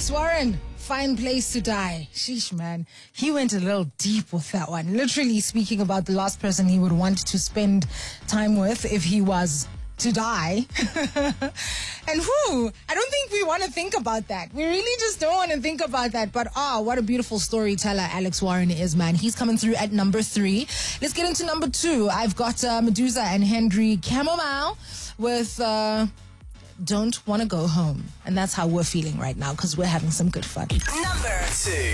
Alex Warren, Fine Place to Die. Sheesh, man. He went a little deep with that one. Literally speaking about the last person he would want to spend time with if he was to die. And I don't think we want to think about that. We really just don't want to think about that. But what a beautiful storyteller Alex Warren is, man. He's coming through at number 3. Let's get into number 2. I've got Medusa and Henry Chamomile with Don't Want to Go Home. And that's how we're feeling right now because we're having some good fun. Number 2.